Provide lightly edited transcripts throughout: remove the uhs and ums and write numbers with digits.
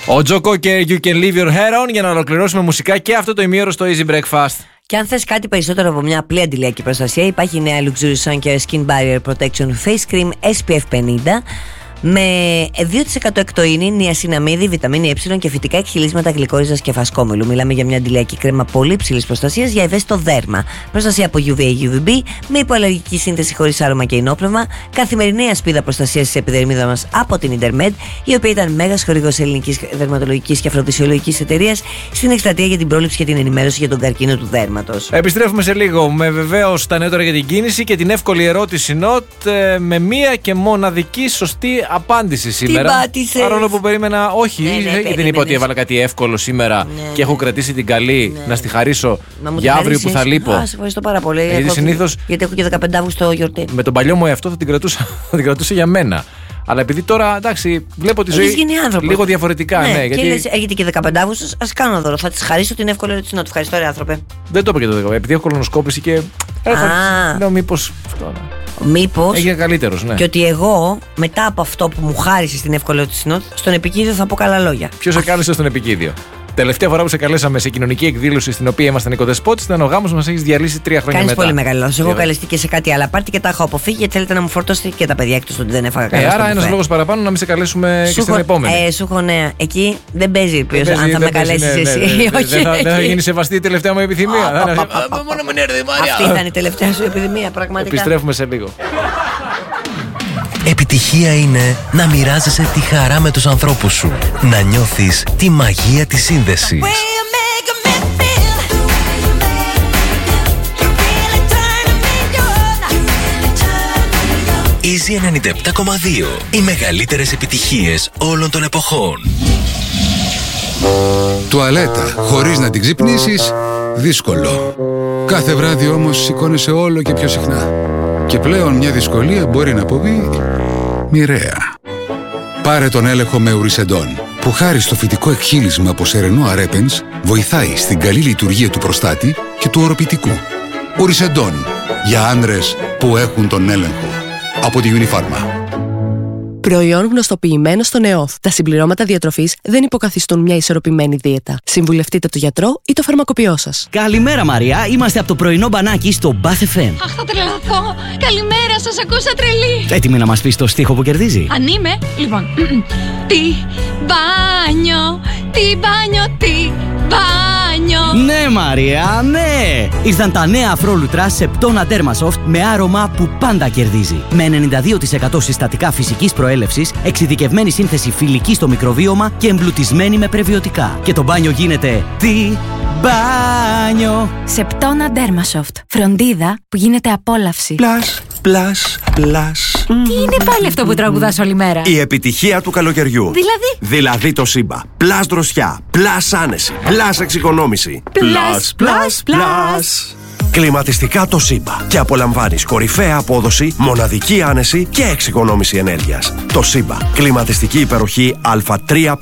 Ο Τζο Κόκερ, You Can Leave Your Hair On, για να ολοκληρώσουμε μουσικά και αυτό το ημίωρο στο Easy Breakfast. Και αν θες κάτι περισσότερο από μια απλή αντιλιακή προστασία, υπάρχει η νέα Luxurious Sun Care Skin Barrier Protection Face Cream SPF 50 με 2% εκτοίνη, νιασιναμίδη, βιταμίνη Ε και φυτικά εκχυλίσματα γλυκόριζας και φασκόμηλου. Μιλάμε για μια αντιλιακή κρέμα πολύ υψηλής προστασίας για ευαίσθητο δέρμα. Προστασία από UVA-UVB με υποαλλεργική σύνθεση χωρίς άρωμα και ινόπνευμα. Καθημερινή ασπίδα προστασίας της επιδερμίδας μας από την Intermed, η οποία ήταν μέγας χορηγός ελληνικής δερματολογικής και αφροφυσιολογικής εταιρείας στην εκστρατεία για την πρόληψη και την ενημέρωση για τον καρκίνο του δέρματος. Επιστρέφουμε σε λίγο με βεβαίως τα νεότερα για την κίνηση και την εύκολη ερώτηση Νότ με μία και μοναδική σωστή απάντηση σήμερα. Παρόλο που περίμενα, όχι, δεν είπα ότι έβαλα κάτι εύκολο σήμερα και έχω κρατήσει την καλή να στη χαρίσω για αύριο που θα λείπω. Σας ευχαριστώ πάρα πολύ. Γιατί έχω και 15 Αύγουστο γιορτή. Με τον παλιό μου εαυτό θα την κρατούσα για μένα. Αλλά επειδή τώρα, εντάξει, βλέπω τη ζωή λίγο διαφορετικά. Ναι, γιατί λες, έχετε και 15 Αύγουστο, ας κάνω δώρο. Θα τη χαρίσω την εύκολη ερώτηση Νότ. Ευχαριστώ, ρε άνθρωπε. Δεν το είπα και το 15. Επειδή έχω κολονοσκόπηση και. Λέω μήπως. Μήπως έγινε καλύτερος, ναι. Και ότι εγώ μετά από αυτό που μου χάρισε στην εύκολη ερώτηση Νότ, στον επικίδιο θα πω καλά λόγια. Ποιος σε κάλεσε στον επικίδιο? Τελευταία φορά που σε καλέσαμε σε κοινωνική εκδήλωση στην οποία ήμασταν οικοδεσπότης ήταν ο γάμος μας, έχεις διαλύσει 3 χρόνια μετά. Κάνεις πολύ μεγάλο λάθος. Εγώ καλεστεί και σε κάτι άλλα πάρτι και τα έχω αποφύγει γιατί θέλετε να μου φορτώσετε και τα παιδιά εκτός ότι δεν έφαγα καλά. Άρα ένας λόγος παραπάνω να μην σε καλέσουμε και στην επόμενη. Σου έχω νέα. Εκεί δεν παίζει ποιος αν θα με καλέσεις εσύ. Δεν θα γίνει σεβαστή η τελευταία μου επιθυμία. Μόνο με νέρδη, Μάρια. Αυτή ήταν η τελευταία σου επιθυμία, πραγματικά. Επιστρέφουμε σε λίγο. Επιτυχία είναι να μοιράζεσαι τη χαρά με τους ανθρώπους σου. Να νιώθεις τη μαγεία της σύνδεσης. Easy 97,2. Οι μεγαλύτερες επιτυχίες όλων των εποχών. Τουαλέτα χωρίς να την ξυπνήσεις, δύσκολο. Κάθε βράδυ όμως σηκώνεσαι όλο και πιο συχνά. Και πλέον μια δυσκολία μπορεί να αποβεί μοιραία. Πάρε τον έλεγχο με Ουρισεντόν, που χάρη στο φυτικό εκχύλισμα από σερενό αρέπενς βοηθάει στην καλή λειτουργία του προστάτη και του οροπητικού. Ουρισεντόν, για άνδρες που έχουν τον έλεγχο. Από τη Unifarma. Προϊόν γνωστοποιημένο στον ΕΟΘ. Τα συμπληρώματα διατροφής δεν υποκαθιστούν μια ισορροπημένη δίαιτα. Συμβουλευτείτε τον γιατρό ή το φαρμακοποιό σας. Καλημέρα, Μαρία. Είμαστε από το πρωινό μπανάκι στο Bath FM. Αχ, θα τρελαθώ. Καλημέρα, σας ακούσα τρελή. Έτοιμη να μας πεις το στίχο που κερδίζει? Αν είμαι, λοιπόν. Τι μπάνιο, τι μπάνιο, τι μπάνιο. Ναι, Μαρία, ναι! Ήρθαν τα νέα αφρόλουτρα Septona Dermasoft με άρωμα που πάντα κερδίζει. Με 92% συστατικά φυσικής προέλευσης, εξειδικευμένη σύνθεση φιλική στο μικροβίωμα και εμπλουτισμένη με πρεβιωτικά. Και το μπάνιο γίνεται τι μπάνιο. Septona Dermasoft. Φροντίδα που γίνεται απόλαυση. Πλάς, πλάς, πλάς. Τι είναι πάλι αυτό που τραγουδάς όλη μέρα? Η επιτυχία του καλοκαιριού. Δηλαδή το Σύμπα. Πλάς δροσιά, πλάς άνεση, πλάς εξοικονόμηση. Πλάς, πλάς, πλάς. Κλιματιστικά το Σύμπα. Και απολαμβάνεις κορυφαία απόδοση, μοναδική άνεση και εξοικονόμηση ενέργειας. Το Σύμπα. Κλιματιστική υπεροχή Α3+.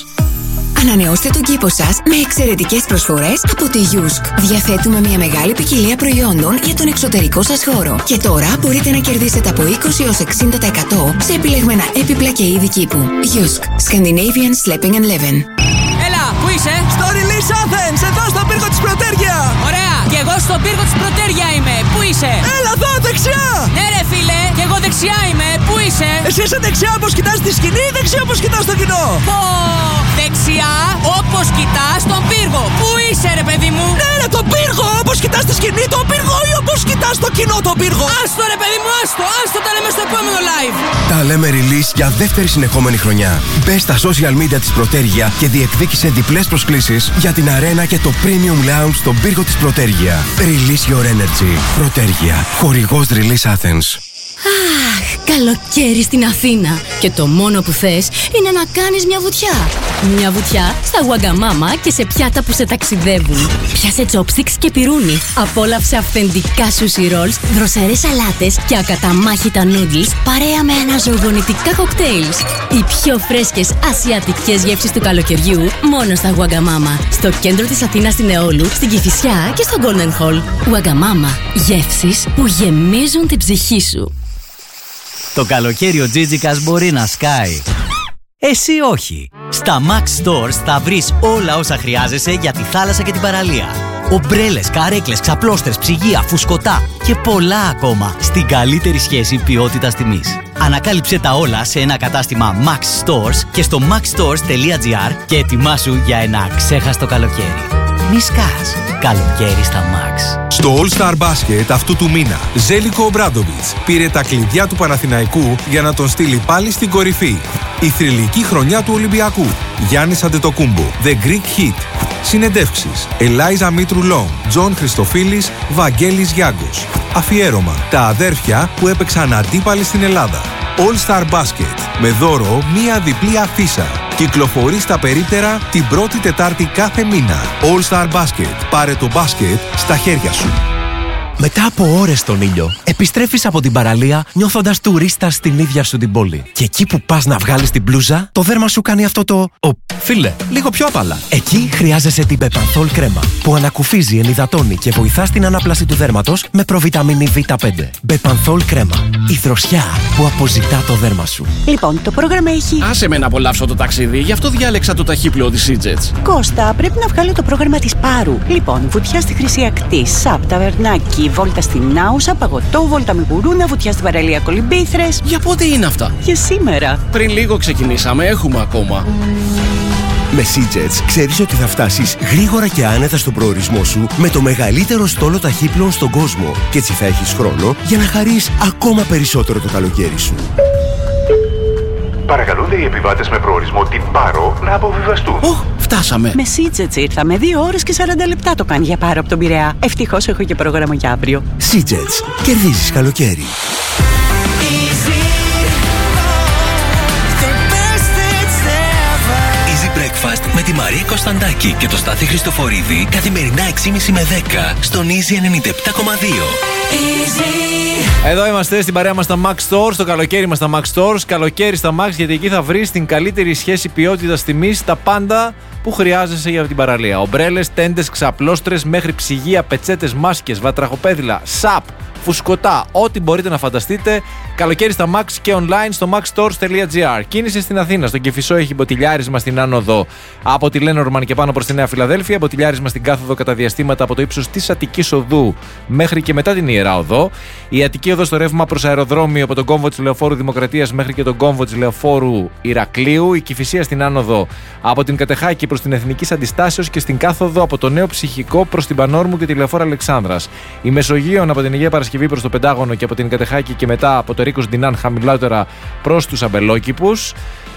Ανανεώστε τον κήπο σας με εξαιρετικές προσφορές από τη Yusk. Διαθέτουμε μια μεγάλη ποικιλία προϊόντων για τον εξωτερικό σας χώρο. Και τώρα μπορείτε να κερδίσετε από 20 έως 60% σε επιλεγμένα έπιπλα και είδη κήπου. Yusk. Scandinavian Sleeping and Living. Έλα, πού είσαι? Στο Release Athens, εδώ στον πύργο της Πρωτέρια. Ωραία, και εγώ στον πύργο της Πρωτέρια είμαι. Πού είσαι? Έλα εδώ, δεξιά. Ναι ρε φίλε, και εγώ δεξιά είμαι. Πού είσαι? Εσύ είσαι δεξιά όπως κοιτάς τη σκηνή ή δεξιά όπως κοιτάς το κοινό? Πω, δεξιά όπως κοιτάς τον πύργο. Πού είσαι ρε παιδί μου? Ναι ρε, τον πύργο, όπως κοιτάς τη σκηνή τον πύργο ή όπως κοιτάς το κοινό τον πύργο? Άστο ρε παιδί μου, άστο, τα λέμε στο επόμενο live. Τα λέμε Release για δεύτερη συνεχόμενη χρονιά. Μπες στα social media της Πρωτέρια και διεκδίκησε διπλές προσκλήσεις για την αρένα και το Premium Lounge στον πύργο της Πρωτέρια. Release your energy. Πρωτέρια. Χορηγός Release Athens. Αχ, καλοκαίρι στην Αθήνα. Και το μόνο που θες είναι να κάνεις μια βουτιά. Μια βουτιά στα Wagamama και σε πιάτα που σε ταξιδεύουν. Πιάσε chopsticks και πυρούνι. Απόλαυσε αυθεντικά sushi rolls, δροσερές σαλάτες και ακαταμάχητα noodles παρέα με αναζωογονητικά κοκτέιλς. Οι πιο φρέσκες ασιατικές γεύσεις του καλοκαιριού μόνο στα Wagamama. Στο κέντρο της Αθήνας στην Εόλου, στην Κηφισιά και στο Golden Hall. Wagamama. Γεύσεις που γεμίζουν την ψυχή σου. Το καλοκαίρι ο Τζίτζικας μπορεί να σκάει. Εσύ όχι. Στα Max Stores θα βρεις όλα όσα χρειάζεσαι για τη θάλασσα και την παραλία. Ομπρέλες, καρέκλες, ξαπλώστρες, ψυγεία, φουσκωτά και πολλά ακόμα στην καλύτερη σχέση ποιότητας-τιμής. Ανακάλυψε τα όλα σε ένα κατάστημα Max Stores και στο maxstores.gr και ετοιμάσου για ένα ξέχαστο καλοκαίρι. Μη σκάς. Καλοκαίρι στα Max. Στο All Star Basket αυτού του μήνα, Ζέλικο Ομπράντοβιτς πήρε τα κλειδιά του Παναθηναϊκού για να τον στείλει πάλι στην κορυφή. Η θρυλική χρονιά του Ολυμπιακού. Γιάννης Αντετοκούμπο, The Greek Hit. Συνεντεύξεις. Ελάιζα Μήτρου Λόγκ, Τζον Χριστοφίλης, Βαγγέλης Γιάγκος. Αφιέρωμα. Τα αδέρφια που έπαιξαν αντίπαλοι στην Ελλάδα. All Star Basket. Με δώρο μία διπλή αφίσα. Κυκλοφορεί στα περίπτερα την πρώτη Τετάρτη κάθε μήνα. All Star Basket. Πάρε το μπάσκετ στα χέρια σου. Μετά από ώρες στον ήλιο, επιστρέφεις από την παραλία νιώθοντας τουρίστας στην ίδια σου την πόλη. Και εκεί που πας να βγάλεις την μπλούζα, το δέρμα σου κάνει αυτό το φίλε, λίγο πιο απαλά. Εκεί χρειάζεσαι την Μπεπανθόλ κρέμα, που ανακουφίζει, ενυδατώνει και βοηθά στην ανάπλαση του δέρματος με προβιταμίνη Β5. Μπεπανθόλ κρέμα. Η δροσιά που αποζητά το δέρμα σου. Λοιπόν, το πρόγραμμα έχει. Άσε με να απολαύσω το ταξίδι, γι' αυτό διάλεξα το ταχύπλοο της EasyJet. Κώστα, πρέπει να βγάλω το πρόγραμμα της Πάρου. Λοιπόν, βουτιά στη Χρυσή Ακτή, Σαπ, ταβερνάκι, βόλτα στην Άουσα, παγωτό, βόλτα με γουρούνα, βουτιά στην παραλία Κολυμπήθρες. Για πότε είναι αυτά? Για σήμερα. Πριν λίγο ξεκινήσαμε, έχουμε ακόμα. Με EasyJet ξέρεις ότι θα φτάσεις γρήγορα και άνετα στον προορισμό σου με το μεγαλύτερο στόλο ταχύπλων στον κόσμο. Και έτσι θα έχεις χρόνο για να χαρείς ακόμα περισσότερο το καλοκαίρι σου. Παρακαλούνται οι επιβάτες με προορισμό την Πάρο να αποβιβαστούν. Φτάσαμε. Με EasyJet ήρθαμε. 2 ώρες και 40 λεπτά το κάνει για Πάρο από τον Πειραιά. Ευτυχώς έχω και πρόγραμμα για αύριο. EasyJet. Κερδίζεις καλοκαίρι. Breakfast με τη Μαρία Κωνσταντάκη και το Στάθη Χριστοφορίδη καθημερινά 6.30 με 10 στον Easy 97.2. Εδώ είμαστε στην παρέα μας στα Max Stores, το καλοκαίρι μας στα Max Stores. Καλοκαίρι στα Max, γιατί εκεί θα βρεις την καλύτερη σχέση ποιότητας-τιμής, τα πάντα που χρειάζεσαι για την παραλία. Ομπρέλες, τέντες, ξαπλώστρες, μέχρι ψυγεία, πετσέτες, μάσκες, βατραχοπέδιλα, σαπ, φουσκωτά, ό,τι μπορείτε να φανταστείτε. Καλοκαίρι στα Max και online στο maxstores.gr. Κίνηση στην Αθήνα. Στον Κηφισό έχει μποτιλιάρισμα στην άνοδο από τη Λένορμαν και πάνω προς τη Νέα Φιλαδέλφια. Μποτιλιάρισμα στην κάθοδο κατά διαστήματα από το ύψος της Αττικής Οδού μέχρι και μετά την Ιερά Οδό. Η Αττική Οδό στο ρεύμα προς αεροδρόμιο από τον κόμβο της Λεωφόρου Δημοκρατίας μέχρι και τον κόμβο της Λεωφόρου Ηρακλείου. Η Κηφισία στην άνοδο από την Κατεχάκη προς την Εθνικής Αντιστάσεως και στην κάθοδο από το Νέο Ψυχικό προς την Πανόρμου και τη Λεωφόρο Αλεξάνδρας. Η Μεσογείων από την Αγία Παρασκευή προς το Πεντάγωνο και από την Κατεχάκη και μετά από το Ρίκος Ντινάν χαμηλότερα προς τους Αμπελόκηπους.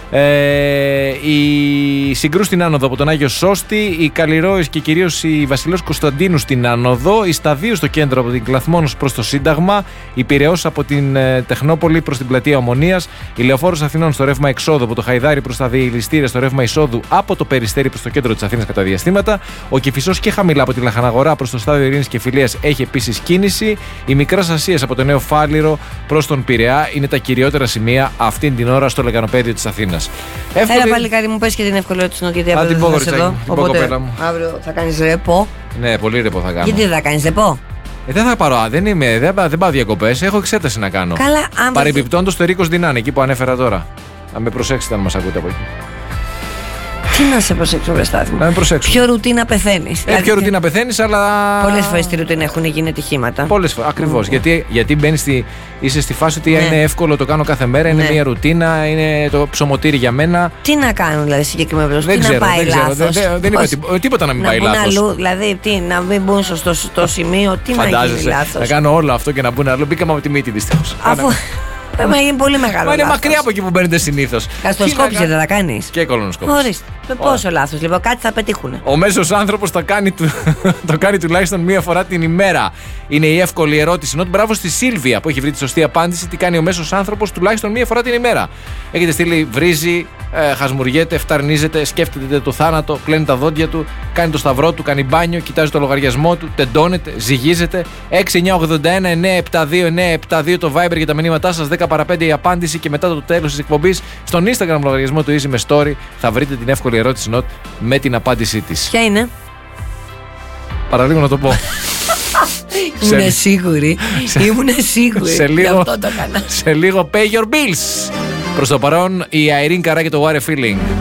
Η Συγκρού στην άνοδο από τον Άγιο Σώστη, η Καλλιρόης και κυρίως η Βασιλός Κωνσταντίνου στην άνοδο, η Σταδίου στο κέντρο από την Κλαθμόνος προς το Σύνταγμα, η Πειραιώς από την Τεχνόπολη προς την Πλατεία Ομονίας, η Λεωφόρος Αθηνών στο ρεύμα εξόδου από το Χαϊδάρι προς τα Διελιστήρια στο ρεύμα εισόδου από το Περιστέρι προς το κέντρο της Αθήνας κατά διαστήματα, ο Κηφισός και χαμηλά από τη Λαχαναγορά προς το Στάδιο Ειρήνης και Φιλίας έχει επίσης κίνηση, η Μικράς Ασίας από το Νέο Φάληρο προς τον Πειραιά είναι τα κυριότερα σημεία αυτήν την ώρα στο λεκανοπέδιο της Αθήνας. Έλα πάλι κάτι μου πες και την ευκολία του Νότ, γιατί αύριο δεν θα εδώ. Οπότε αύριο θα κάνεις ρεπό. Ναι, πολύ ρεπό θα κάνω. Γιατί δεν θα κάνεις ρεπό? Δεν θα πάρω, δεν πάω διακοπές, έχω εξέταση να κάνω. Καλά, παρεμπιπτόντως το Ρίκος Ντινάν, εκεί που ανέφερα τώρα. Να με προσέξετε αν μας ακούτε από εκεί. Τι να σε προσέξω, βρε Στάθη μου. Να με προσέξω. Ποιο ρουτίνα πεθαίνεις. Ποιο ρουτίνα πεθαίνεις, αλλά. Πολλές φορές στη ρουτίνα έχουν γίνει ατυχήματα. Πολλές φορές, ακριβώς. Γιατί μπαίνεις είσαι στη φάση ότι είναι εύκολο, το κάνω κάθε μέρα, είναι μια ρουτίνα, είναι το ψωμοτήρι για μένα. Τι να κάνουν δηλαδή συγκεκριμένα, τι να πάει λάθος. Δεν είπα τίποτα να μην πάει λάθος. Αλλού, δηλαδή να μην μπουν στο σημείο, τι να γίνει λάθος. Να κάνω όλο αυτό και να μπουν αλλού. Μπήκαμε από τη μύτη δυστυχώς. Πρέπει να γίνει πολύ μεγάλο. Μα είναι μακριά από εκεί που μπαίνετε συνήθως. Καστοσκόπηση δεν θα κάνεις? Και κολονοσκόπηση. Ορίστε. Πόσο λάθος, λοιπόν, κάτι θα πετύχουν. Ο μέσος άνθρωπος το κάνει τουλάχιστον μία φορά την ημέρα. Είναι η εύκολη ερώτηση. Νότ, μπράβο στη Σίλβια που έχει βρει τη σωστή απάντηση. Τι κάνει ο μέσος άνθρωπος τουλάχιστον μία φορά την ημέρα? Έχετε στείλει, βρίζει, χασμουριέται, φταρνίζεται, σκέφτεται το θάνατο, πλένει τα δόντια του, κάνει το σταυρό του, κάνει μπάνιο, κοιτάζει το λογαριασμό του, τεντώνεται, ζυγίζεται. 6-981-972-972 το Viber για τα μηνύματά σας. 10 παρα 5 η απάντηση και μετά το τέλος της εκπομπής στον Instagram λογαριασμό του Easy με Story θα βρείτε την εύκολη ερώτηση Νότ με την απάντησή της. Ποια είναι? Παραλίγο να το πω. Ήμουν σίγουρη. Σε λίγο pay your bills. Προς το παρόν η Irene Cara και το What a Feeling.